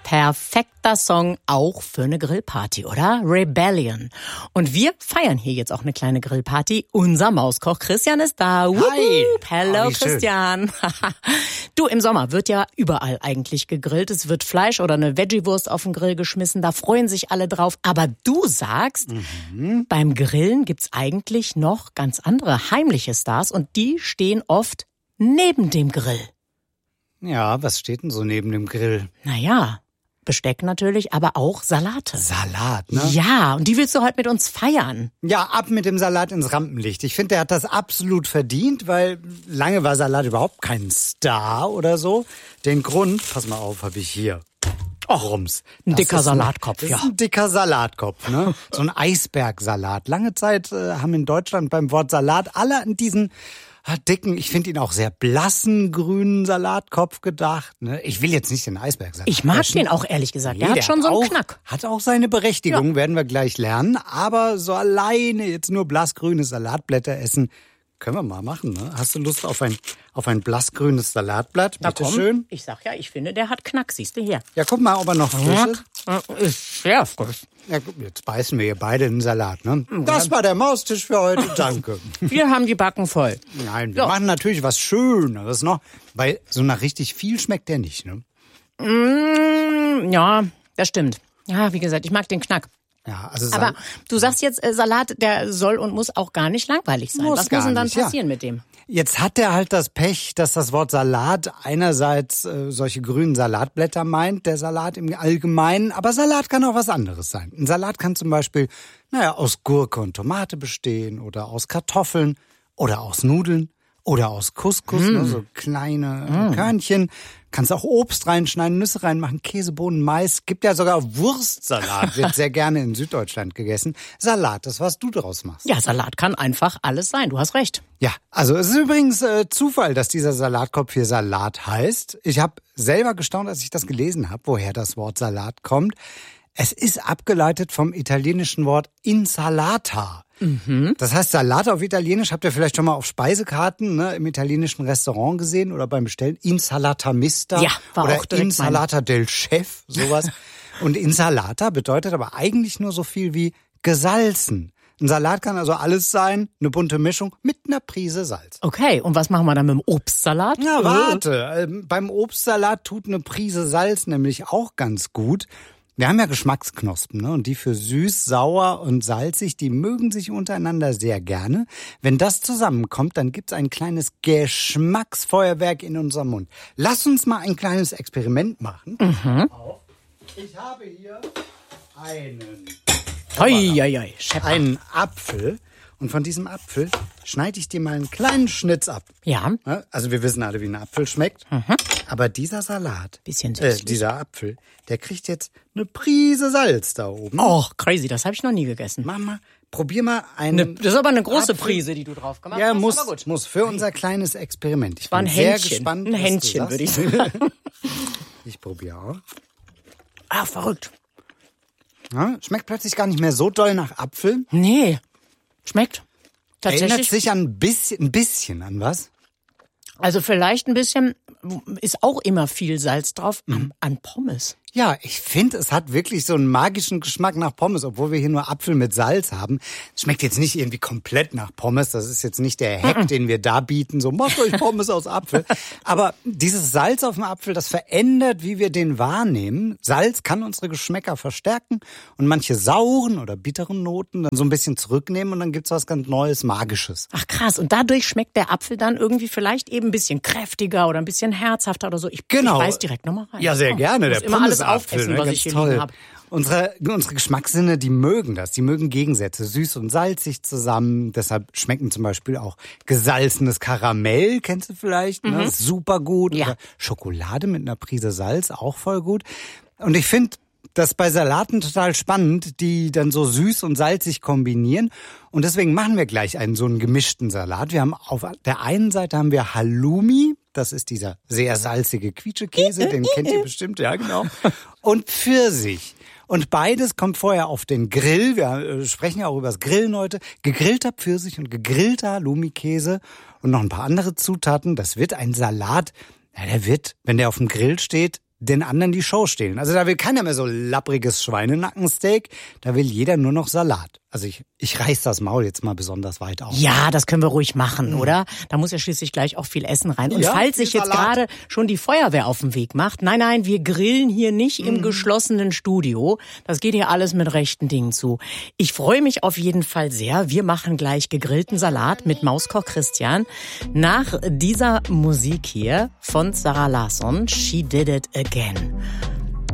Perfekter Song auch für eine Grillparty, oder? Rebellion. Und wir feiern hier jetzt auch eine kleine Grillparty. Unser Mauskoch Christian ist da. Hi. Hello, Oh, Christian. Du, im Sommer wird ja überall eigentlich gegrillt. Es wird Fleisch oder eine Veggie-Wurst auf den Grill geschmissen. Da freuen sich alle drauf. Aber du sagst, beim Grillen gibt's eigentlich noch ganz andere heimliche Stars. Und die stehen oft neben dem Grill. Ja, was steht denn so neben dem Grill? Naja, Besteck natürlich, aber auch Salate. Salat, ne? Ja, und die willst du heute mit uns feiern. Ja, ab mit dem Salat ins Rampenlicht. Ich finde, der hat das absolut verdient, weil lange war Salat überhaupt kein Star oder so. Den Grund, pass mal auf, habe ich hier. Rums. Ein dicker Salatkopf, das ja. ist ein dicker Salatkopf, ne? So ein Eisbergsalat. Lange Zeit haben in Deutschland beim Wort Salat alle an diesen dicken, ich finde ihn auch sehr blassen, grünen Salatkopf gedacht. Ne? Ich will jetzt nicht den Eisbergsalat. Ich mag den auch, ehrlich gesagt. Der hat schon so einen Knack. Hat auch seine Berechtigung, werden wir gleich lernen. Aber so alleine jetzt nur blassgrüne Salatblätter essen, können wir mal machen. Ne? Hast du Lust auf ein blassgrünes Salatblatt? Na Bitte komm, schön. ich sag ja, ich finde, der hat Knack, siehst du hier. Ja, guck mal, ob er noch frisch ist. Ist sehr frisch. Ja, jetzt beißen wir hier beide den Salat. Ne? Das war der Maustisch für heute. Danke. Wir haben die Backen voll. Nein, wir machen natürlich was Schöneres noch, weil so nach richtig viel schmeckt der nicht. Ne? Ja, das stimmt. Ja, wie gesagt, ich mag den Knack. Ja, also Aber du sagst jetzt, Salat, der soll und muss auch gar nicht langweilig sein. Muss Was gar muss denn dann nicht, ja. passieren mit dem? Jetzt hat er halt das Pech, dass das Wort Salat einerseits solche grünen Salatblätter meint, der Salat im Allgemeinen, aber Salat kann auch was anderes sein. Ein Salat kann zum Beispiel, aus Gurke und Tomate bestehen oder aus Kartoffeln oder aus Nudeln oder aus Couscous, so kleine Körnchen. Kannst auch Obst reinschneiden, Nüsse reinmachen, Käse, Bohnen, Mais. Gibt ja sogar Wurstsalat, wird sehr gerne in Süddeutschland gegessen. Salat, das was du daraus machst. Ja, Salat kann einfach alles sein. Du hast recht. Ja, also es ist übrigens Zufall, dass dieser Salatkopf hier Salat heißt. Ich habe selber gestaunt, als ich das gelesen habe, woher das Wort Salat kommt. Es ist abgeleitet vom italienischen Wort Insalata. Das heißt, Salat auf Italienisch habt ihr vielleicht schon mal auf Speisekarten im italienischen Restaurant gesehen oder beim Bestellen. Insalata Mista Ja, war oder auch direkt Insalata del Chef, sowas. Und Insalata bedeutet aber eigentlich nur so viel wie gesalzen. Ein Salat kann also alles sein, eine bunte Mischung mit einer Prise Salz. Okay, und was machen wir dann mit dem Obstsalat? Ja, warte. Beim Obstsalat tut eine Prise Salz nämlich auch ganz gut. Wir haben ja Geschmacksknospen, ne? Und die für süß, sauer und salzig, die mögen sich untereinander sehr gerne. Wenn das zusammenkommt, dann gibt's ein kleines Geschmacksfeuerwerk in unserem Mund. Lass uns mal ein kleines Experiment machen. Ich habe hier einen Apfel. Und von diesem Apfel schneide ich dir mal einen kleinen Schnitz ab. Ja. Also wir wissen alle, wie ein Apfel schmeckt. Aber dieser Salat, Bisschen süßlich. dieser Apfel, der kriegt jetzt eine Prise Salz da oben. Oh, crazy, das habe ich noch nie gegessen. Mama, probier mal einen. Das ist aber eine große Apfel. Prise, die du drauf gemacht Ja, hast. Aber gut. muss für unser kleines Experiment. Ich War bin ein sehr Händchen. gespannt. Ein was du Händchen, sagst. würde ich sagen. Ich probiere auch. Ah, verrückt. Ja, schmeckt plötzlich gar nicht mehr so doll nach Apfel. Nee, schmeckt. Erinnert Tatsächlich. sich an ein bisschen an was? Also vielleicht ein bisschen, ist auch immer viel Salz drauf, an Pommes. Ja, ich finde, es hat wirklich so einen magischen Geschmack nach Pommes, obwohl wir hier nur Apfel mit Salz haben. Es schmeckt jetzt nicht irgendwie komplett nach Pommes. Das ist jetzt nicht der Hack, den wir da bieten. So, macht euch Pommes aus Apfel. Aber dieses Salz auf dem Apfel, das verändert, wie wir den wahrnehmen. Salz kann unsere Geschmäcker verstärken und manche sauren oder bitteren Noten dann so ein bisschen zurücknehmen und dann gibt's was ganz Neues, Magisches. Ach krass, und dadurch schmeckt der Apfel dann irgendwie vielleicht eben ein bisschen kräftiger oder ein bisschen herzhafter oder so. Ich beiß direkt nochmal rein. Ja, sehr gerne. Muss Der immer alles Pommesapfel, aufessen, was ich hier liegen habe. Unsere Geschmackssinne, die mögen das. Die mögen Gegensätze. Süß und salzig zusammen. Deshalb schmecken zum Beispiel auch gesalzenes Karamell, kennst du vielleicht? Ne? Super gut. Ja. Oder Schokolade mit einer Prise Salz, auch voll gut. Und ich finde das bei Salaten total spannend, die dann so süß und salzig kombinieren. Und deswegen machen wir gleich so einen gemischten Salat. Wir haben auf der einen Seite haben wir Halloumi. Das ist dieser sehr salzige Quietschekäse, den kennt ihr bestimmt, ja genau. Und Pfirsich. Und beides kommt vorher auf den Grill. Wir sprechen ja auch über das Grillen heute. Gegrillter Pfirsich und gegrillter Halloumi-Käse und noch ein paar andere Zutaten. Das wird ein Salat. Ja, der wird, wenn der auf dem Grill steht, den anderen die Show stehlen. Also da will keiner mehr so lappriges Schweinenackensteak, da will jeder nur noch Salat. Also ich reiß das Maul jetzt mal besonders weit auf. Ja, das können wir ruhig machen, oder? Da muss ja schließlich gleich auch viel Essen rein. Und Ja, falls viel sich jetzt Salat. gerade schon die Feuerwehr auf den Weg macht, nein, wir grillen hier nicht im geschlossenen Studio. Das geht hier alles mit rechten Dingen zu. Ich freue mich auf jeden Fall sehr. Wir machen gleich gegrillten Salat mit Mauskoch Christian. Nach dieser Musik hier von Zara Larsson, She Did It Again.